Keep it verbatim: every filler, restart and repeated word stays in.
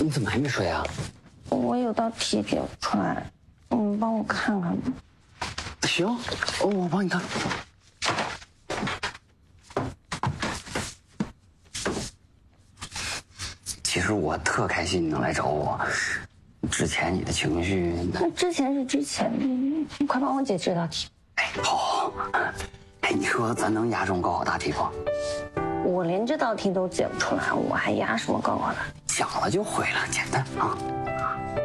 你怎么还没睡啊？ 我有道题解不出来，你帮我看看吧。 行，我帮你看。其实我特开心你能来找我。之前你的情绪， 那之前是之前，你你快帮我解这道题。 哎，好。哎，你说咱能压中高考大题不？ 我连这道题都解不出来，我还压什么高考大题？ 想了就会了，简单啊。